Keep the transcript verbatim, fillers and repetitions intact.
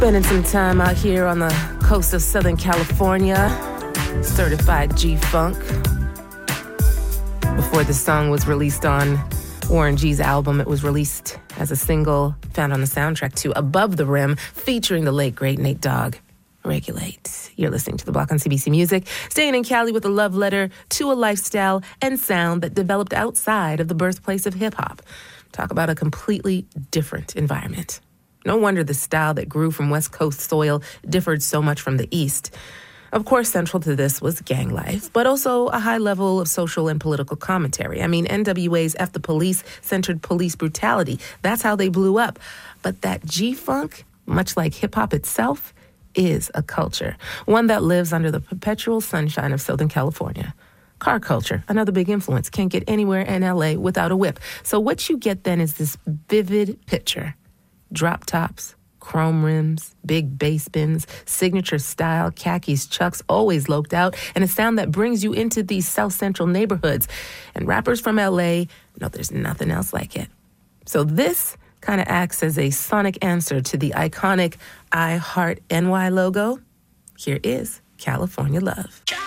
Spending some time out here on the coast of Southern California, certified G-Funk. Before the song was released on Warren G's album, it was released as a single found on the soundtrack to Above the Rim, featuring the late, great Nate Dogg. Regulate. You're listening to The Block on C B C Music, staying in Cali with a love letter to a lifestyle and sound that developed outside of the birthplace of hip-hop. Talk about a completely different environment. No wonder the style that grew from West Coast soil differed so much from the East. Of course, central to this was gang life, but also a high level of social and political commentary. I mean, N W A's F the Police centered police brutality. That's how they blew up. But that G-Funk, much like hip-hop itself, is a culture, one that lives under the perpetual sunshine of Southern California. Car culture, another big influence, can't get anywhere in L A without a whip. So what you get then is this vivid picture. Drop tops, chrome rims, big bass bins, signature style, khakis, chucks, always loped out, and a sound that brings you into these South Central neighborhoods. And rappers from L A know there's nothing else like it. So this kind of acts as a sonic answer to the iconic I Heart N Y logo. Here is California Love.